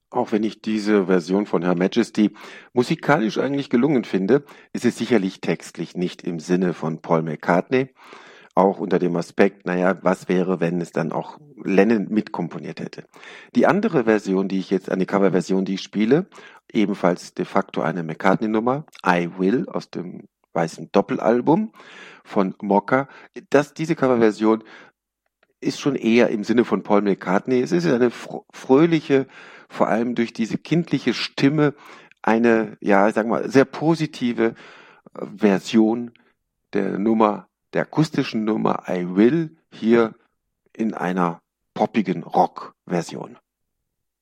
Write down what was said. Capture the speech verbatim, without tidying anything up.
Auch wenn ich diese Version von Her Majesty musikalisch eigentlich gelungen finde, ist es sicherlich textlich nicht im Sinne von Paul McCartney. Auch unter dem Aspekt, naja, was wäre, wenn es dann auch Lennon mitkomponiert hätte. Die andere Version, die ich jetzt, eine Coverversion, die ich spiele, ebenfalls de facto eine McCartney-Nummer, I Will aus dem weißen Doppelalbum von Mokka. Das, diese Coverversion ist schon eher im Sinne von Paul McCartney. Es ist eine fröhliche, vor allem durch diese kindliche Stimme, eine, ja, sagen wir mal, sehr positive Version der Nummer, der akustischen Nummer I Will, hier in einer poppigen Rock-Version.